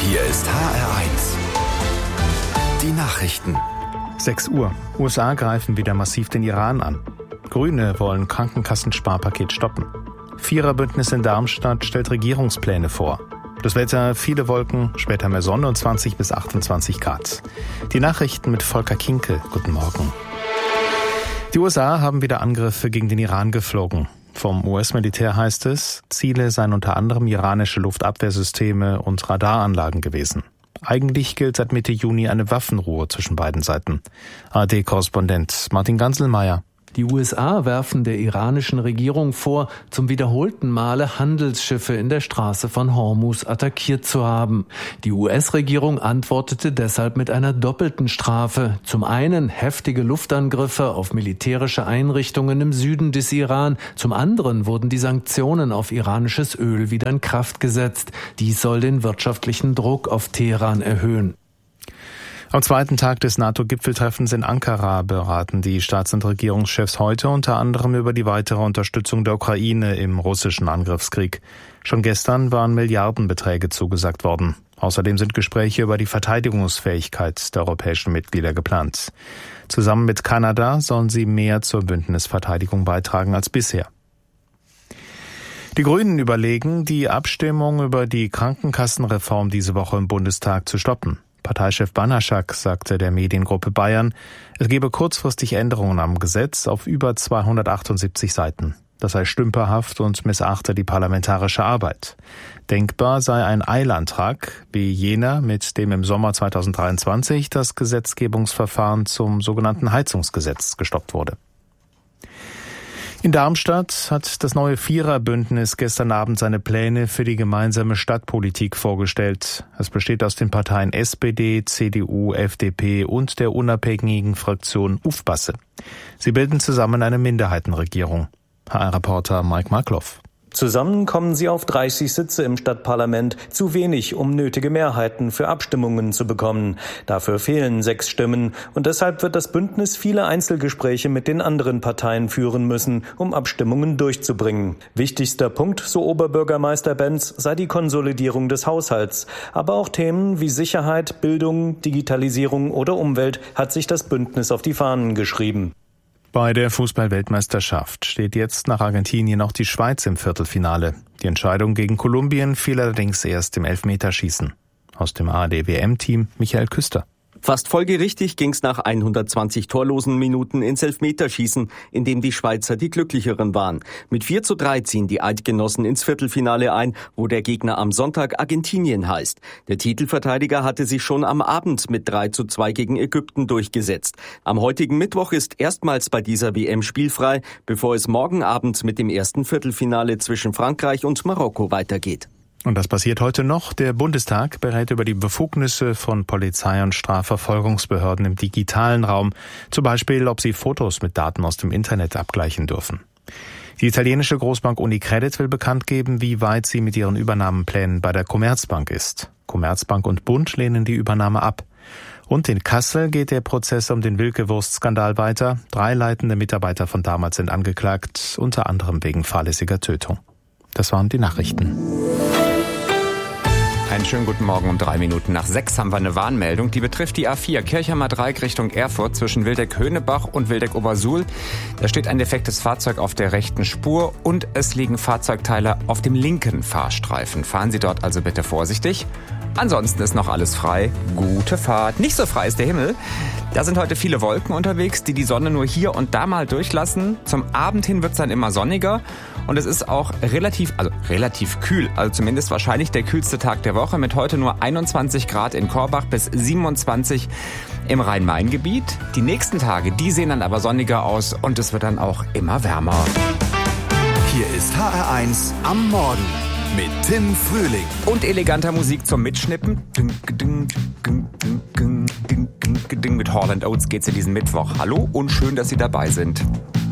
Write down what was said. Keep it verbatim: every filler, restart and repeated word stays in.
Hier ist H R eins. Die Nachrichten. sechs Uhr. U S A greifen wieder massiv den Iran an. Grüne wollen Krankenkassensparpaket stoppen. Viererbündnis in Darmstadt stellt Regierungspläne vor. Das Wetter, viele Wolken, später mehr Sonne und zwanzig bis achtundzwanzig Grad. Die Nachrichten mit Volker Kinkel. Guten Morgen. Die U S A haben wieder Angriffe gegen den Iran geflogen. Vom U S-Militär heißt es, Ziele seien unter anderem iranische Luftabwehrsysteme und Radaranlagen gewesen. Eigentlich gilt seit Mitte Juni eine Waffenruhe zwischen beiden Seiten. A R D-Korrespondent Martin Ganselmeier. Die U S A werfen der iranischen Regierung vor, zum wiederholten Male Handelsschiffe in der Straße von Hormuz attackiert zu haben. Die U S-Regierung antwortete deshalb mit einer doppelten Strafe. Zum einen heftige Luftangriffe auf militärische Einrichtungen im Süden des Iran. Zum anderen wurden die Sanktionen auf iranisches Öl wieder in Kraft gesetzt. Dies soll den wirtschaftlichen Druck auf Teheran erhöhen. Am zweiten Tag des NATO-Gipfeltreffens in Ankara beraten die Staats- und Regierungschefs heute unter anderem über die weitere Unterstützung der Ukraine im russischen Angriffskrieg. Schon gestern waren Milliardenbeträge zugesagt worden. Außerdem sind Gespräche über die Verteidigungsfähigkeit der europäischen Mitglieder geplant. Zusammen mit Kanada sollen sie mehr zur Bündnisverteidigung beitragen als bisher. Die Grünen überlegen, die Abstimmung über die Krankenkassenreform diese Woche im Bundestag zu stoppen. Parteichef Banaschak sagte der Mediengruppe Bayern, es gebe kurzfristig Änderungen am Gesetz auf über zweihundertachtundsiebzig Seiten. Das sei stümperhaft und missachte die parlamentarische Arbeit. Denkbar sei ein Eilantrag, wie jener, mit dem im Sommer zweitausenddreiundzwanzig das Gesetzgebungsverfahren zum sogenannten Heizungsgesetz gestoppt wurde. In Darmstadt hat das neue Viererbündnis gestern Abend seine Pläne für die gemeinsame Stadtpolitik vorgestellt. Es besteht aus den Parteien S P D, C D U, F D P und der unabhängigen Fraktion Ufbasse. Sie bilden zusammen eine Minderheitenregierung. H R-Reporter Mike Markloff. Zusammen kommen sie auf dreißig Sitze im Stadtparlament, zu wenig, um nötige Mehrheiten für Abstimmungen zu bekommen. Dafür fehlen sechs Stimmen und deshalb wird das Bündnis viele Einzelgespräche mit den anderen Parteien führen müssen, um Abstimmungen durchzubringen. Wichtigster Punkt, so Oberbürgermeister Benz, sei die Konsolidierung des Haushalts. Aber auch Themen wie Sicherheit, Bildung, Digitalisierung oder Umwelt hat sich das Bündnis auf die Fahnen geschrieben. Bei der Fußball-Weltmeisterschaft steht jetzt nach Argentinien auch die Schweiz im Viertelfinale. Die Entscheidung gegen Kolumbien fiel allerdings erst im Elfmeterschießen. Aus dem A R D-W M-Team Michael Küster. Fast folgerichtig ging's nach hundertzwanzig torlosen Minuten ins Elfmeterschießen, in dem die Schweizer die Glücklicheren waren. Mit vier zu drei ziehen die Eidgenossen ins Viertelfinale ein, wo der Gegner am Sonntag Argentinien heißt. Der Titelverteidiger hatte sich schon am Abend mit drei zu zwei gegen Ägypten durchgesetzt. Am heutigen Mittwoch ist erstmals bei dieser W M spielfrei, bevor es morgen Abend mit dem ersten Viertelfinale zwischen Frankreich und Marokko weitergeht. Und das passiert heute noch. Der Bundestag berät über die Befugnisse von Polizei- und Strafverfolgungsbehörden im digitalen Raum. Zum Beispiel, ob sie Fotos mit Daten aus dem Internet abgleichen dürfen. Die italienische Großbank Unicredit will bekannt geben, wie weit sie mit ihren Übernahmenplänen bei der Commerzbank ist. Commerzbank und Bund lehnen die Übernahme ab. Und in Kassel geht der Prozess um den Wilke-Wurst-Skandal weiter. Drei leitende Mitarbeiter von damals sind angeklagt, unter anderem wegen fahrlässiger Tötung. Das waren die Nachrichten. Einen schönen guten Morgen. Um drei Minuten nach sechs haben wir eine Warnmeldung. Die betrifft die A vier Kirchheimer Dreieck Richtung Erfurt zwischen Wildeck-Höhnebach und Wildeck-Obersuhl. Da steht ein defektes Fahrzeug auf der rechten Spur und es liegen Fahrzeugteile auf dem linken Fahrstreifen. Fahren Sie dort also bitte vorsichtig. Ansonsten ist noch alles frei. Gute Fahrt. Nicht so frei ist der Himmel. Da sind heute viele Wolken unterwegs, die die Sonne nur hier und da mal durchlassen. Zum Abend hin wird es dann immer sonniger. Und es ist auch relativ, also relativ kühl, also zumindest wahrscheinlich der kühlste Tag der Woche mit heute nur einundzwanzig Grad in Korbach bis siebenundzwanzig im Rhein-Main-Gebiet. Die nächsten Tage, die sehen dann aber sonniger aus und es wird dann auch immer wärmer. Hier ist H R eins am Morgen mit Tim Frühling. Und eleganter Musik zum Mitschnippen. Mit Hall and Oates geht's in diesen Mittwoch. Hallo und schön, dass Sie dabei sind.